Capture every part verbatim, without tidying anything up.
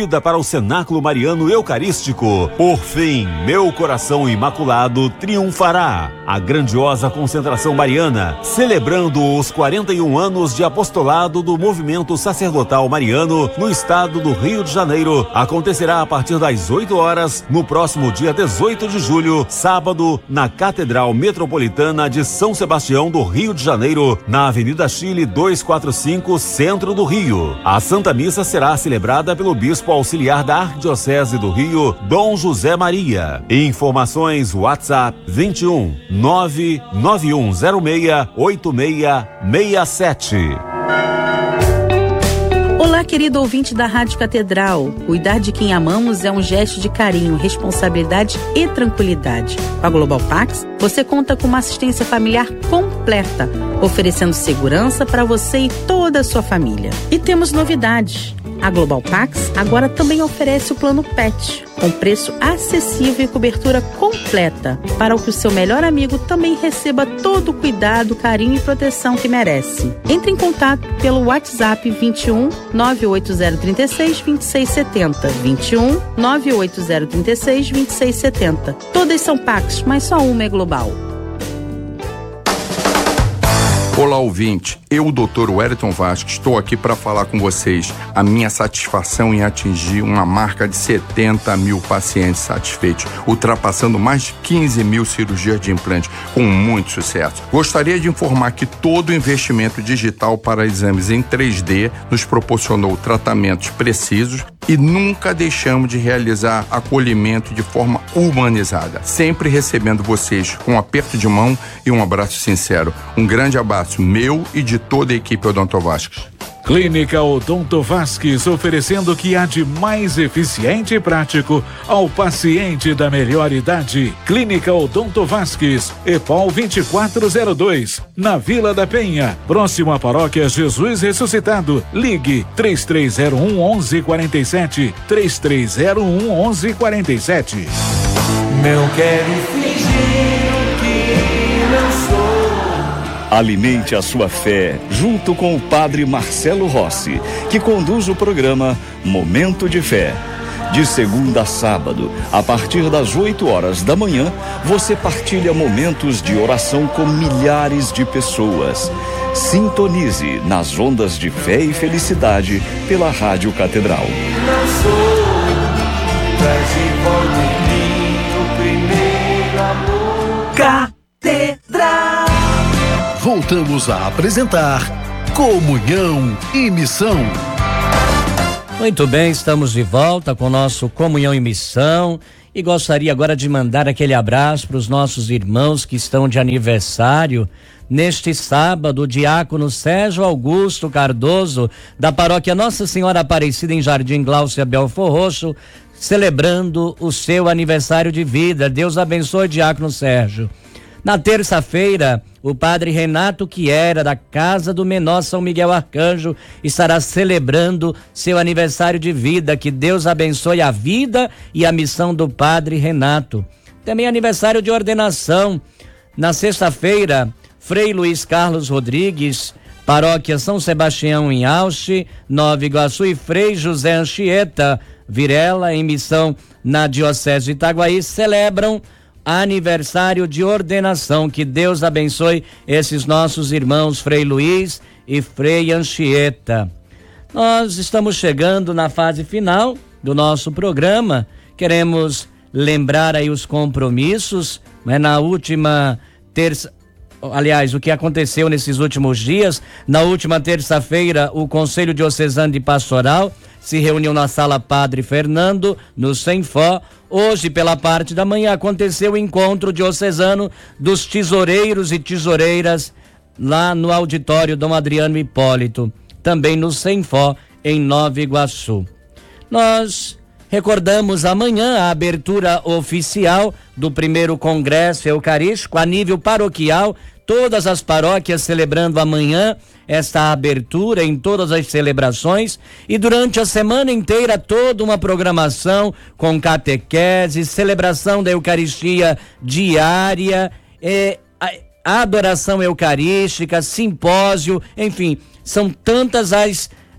para o Cenáculo Mariano Eucarístico. Por fim, meu coração imaculado triunfará. A grandiosa concentração mariana, celebrando os quarenta e um anos de apostolado do movimento sacerdotal mariano no estado do Rio de Janeiro, acontecerá a partir das oito horas no próximo dia dezoito de julho, sábado, na Catedral Metropolitana de São Sebastião do Rio de Janeiro, na Avenida Chile duzentos e quarenta e cinco, centro do Rio. A Santa Missa será celebrada pelo bispo auxiliar da Arquidiocese do Rio, Dom José Maria. Informações WhatsApp vinte e um, nove nove um zero seis, oito seis seis sete. Olá, querido ouvinte da Rádio Catedral. Cuidar de quem amamos é um gesto de carinho, responsabilidade e tranquilidade. Com a Global Pax, você conta com uma assistência familiar completa, oferecendo segurança para você e toda a sua família. E temos novidades. A Global Pax agora também oferece o plano Pet, com preço acessível e cobertura completa, para que o seu melhor amigo também receba todo o cuidado, carinho e proteção que merece. Entre em contato pelo WhatsApp vinte e um, nove oito zero três seis, vinte e seis setenta, vinte e um, nove oito zero três seis, vinte e seis setenta. Todas são Pax, mas só uma é global. Olá, ouvinte. Eu, doutor Wellington Vasques, estou aqui para falar com vocês a minha satisfação em atingir uma marca de setenta mil pacientes satisfeitos, ultrapassando mais de quinze mil cirurgias de implante, com muito sucesso. Gostaria de informar que todo o investimento digital para exames em três D nos proporcionou tratamentos precisos e nunca deixamos de realizar acolhimento de forma humanizada, sempre recebendo vocês com um aperto de mão e um abraço sincero. Um grande abraço meu e de toda a equipe Odonto Vasques. Clínica Odonto Vasques, oferecendo o que há de mais eficiente e prático ao paciente da melhor idade. Clínica Odonto Vasques, EPOL vinte e quatro zero dois, na Vila da Penha, próximo à Paróquia Jesus Ressuscitado. Ligue três três zero um, onze quarenta e sete, três três zero um, onze quarenta e sete. Não quero fingir o que não sou. Alimente a sua fé junto com o Padre Marcelo Rossi, que conduz o programa Momento de Fé. De segunda a sábado, a partir das oito horas da manhã, você partilha momentos de oração com milhares de pessoas. Sintonize nas ondas de fé e felicidade pela Rádio Catedral. Não sou, traz de volta em mim o primeiro amor. Catedral. Voltamos a apresentar Comunhão e Missão. Muito bem, estamos de volta com o nosso Comunhão e Missão e gostaria agora de mandar aquele abraço para os nossos irmãos que estão de aniversário. Neste sábado, o diácono Sérgio Augusto Cardoso, da paróquia Nossa Senhora Aparecida em Jardim Gláucia Belfor Roxo, celebrando o seu aniversário de vida. Deus abençoe, diácono Sérgio. Na terça-feira, o padre Renato Chiera, da Casa do Menor São Miguel Arcanjo, estará celebrando seu aniversário de vida. Que Deus abençoe a vida e a missão do padre Renato. Também aniversário de ordenação. Na sexta-feira, Frei Luiz Carlos Rodrigues, paróquia São Sebastião em Auche, Nova Iguaçu, e Frei José Anchieta Virela, em missão na Diocese de Itaguaí, celebram aniversário de ordenação. Que Deus abençoe esses nossos irmãos Frei Luiz e Frei Anchieta. Nós estamos chegando na fase final do nosso programa. Queremos lembrar aí os compromissos, né? Na última terça, aliás, o que aconteceu nesses últimos dias. Na última terça-feira, o Conselho Diocesano de Pastoral se reuniu na Sala Padre Fernando, no Senfó. Hoje, pela parte da manhã, aconteceu o encontro diocesano dos tesoureiros e tesoureiras lá no auditório Dom Adriano Hipólito, também no Senfó, em Nova Iguaçu. Nós recordamos amanhã a abertura oficial do primeiro Congresso Eucarístico a nível paroquial, todas as paróquias celebrando amanhã esta abertura em todas as celebrações, e durante a semana inteira toda uma programação com catequese, celebração da Eucaristia diária, eh, a adoração eucarística, simpósio, enfim, são tantas as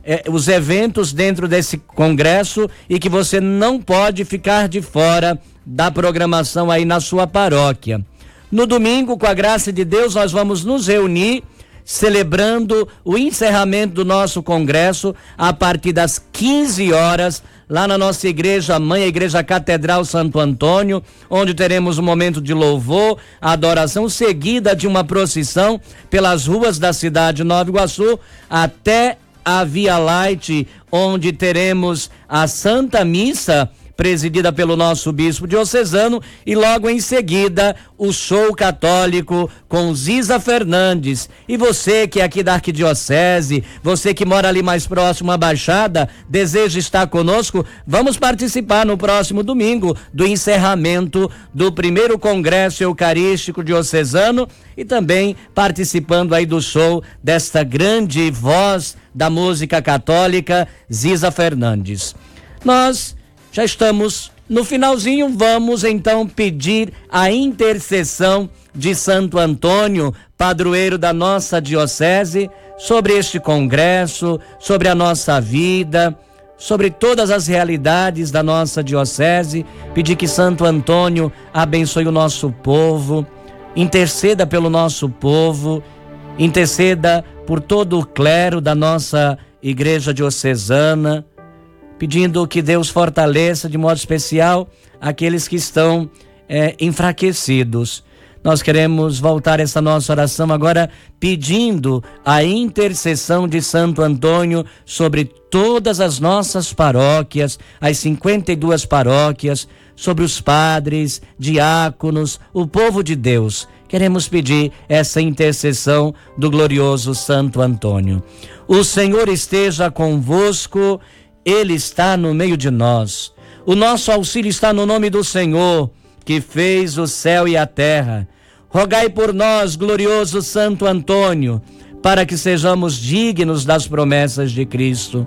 eh, os eventos dentro desse congresso e que você não pode ficar de fora da programação aí na sua paróquia. No domingo, com a graça de Deus, nós vamos nos reunir celebrando o encerramento do nosso congresso a partir das quinze horas, lá na nossa igreja mãe, a Igreja Catedral Santo Antônio, onde teremos um momento de louvor, adoração, seguida de uma procissão pelas ruas da cidade de Nova Iguaçu até a Via Light, onde teremos a Santa Missa presidida pelo nosso bispo diocesano, e logo em seguida o show católico com Ziza Fernandes. E você que é aqui da Arquidiocese, você que mora ali mais próximo à Baixada, deseja estar conosco, vamos participar no próximo domingo do encerramento do primeiro Congresso Eucarístico Diocesano e também participando aí do show desta grande voz da música católica, Ziza Fernandes. Nós já estamos no finalzinho, vamos então pedir a intercessão de Santo Antônio, padroeiro da nossa diocese, sobre este congresso, sobre a nossa vida, sobre todas as realidades da nossa diocese. Pedir que Santo Antônio abençoe o nosso povo, interceda pelo nosso povo, interceda por todo o clero da nossa igreja diocesana, pedindo que Deus fortaleça de modo especial aqueles que estão é, enfraquecidos. Nós queremos voltar essa nossa oração agora pedindo a intercessão de Santo Antônio sobre todas as nossas paróquias, as cinquenta e duas paróquias, sobre os padres, diáconos, o povo de Deus. Queremos pedir essa intercessão do glorioso Santo Antônio. O Senhor esteja convosco, Ele está no meio de nós. O nosso auxílio está no nome do Senhor, que fez o céu e a terra. Rogai por nós, glorioso Santo Antônio, para que sejamos dignos das promessas de Cristo.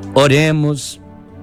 Oremos.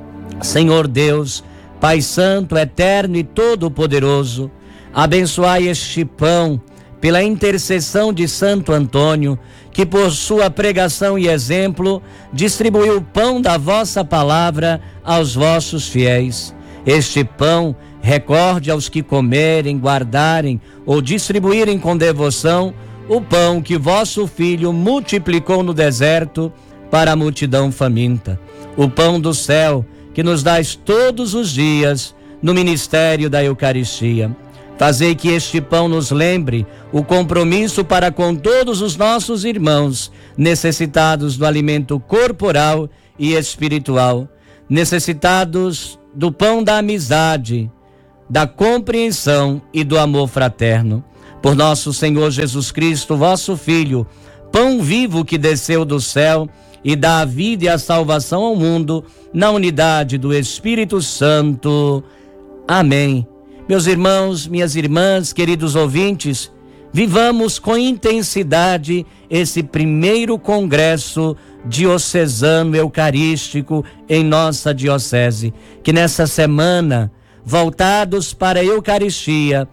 Senhor Deus, Pai Santo, Eterno e Todo-Poderoso, abençoai este pão pela intercessão de Santo Antônio, que por sua pregação e exemplo distribuiu o pão da vossa palavra aos vossos fiéis. Este pão recorde aos que comerem, guardarem ou distribuírem com devoção o pão que vosso Filho multiplicou no deserto para a multidão faminta. O pão do céu que nos dais todos os dias no ministério da Eucaristia. Fazei que este pão nos lembre o compromisso para com todos os nossos irmãos necessitados do alimento corporal e espiritual, necessitados do pão da amizade, da compreensão e do amor fraterno. Por nosso Senhor Jesus Cristo, vosso Filho, pão vivo que desceu do céu e dá a vida e a salvação ao mundo, na unidade do Espírito Santo. Amém. Meus irmãos, minhas irmãs, queridos ouvintes, vivamos com intensidade esse primeiro congresso diocesano eucarístico em nossa diocese. Que nessa semana, voltados para a Eucaristia,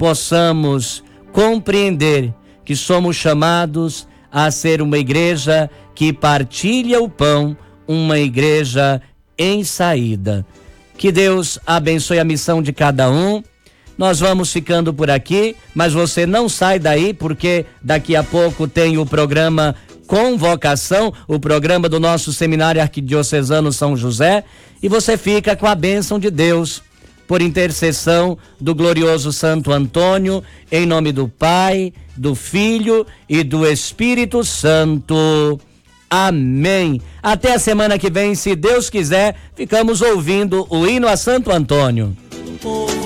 possamos compreender que somos chamados a ser uma igreja que partilha o pão, uma igreja em saída. Que Deus abençoe a missão de cada um. Nós vamos ficando por aqui, mas você não sai daí, porque daqui a pouco tem o programa Convocação, o programa do nosso Seminário Arquidiocesano São José, e você fica com a bênção de Deus, por intercessão do glorioso Santo Antônio, em nome do Pai, do Filho e do Espírito Santo. Amém. Até a semana que vem, se Deus quiser, ficamos ouvindo o hino a Santo Antônio.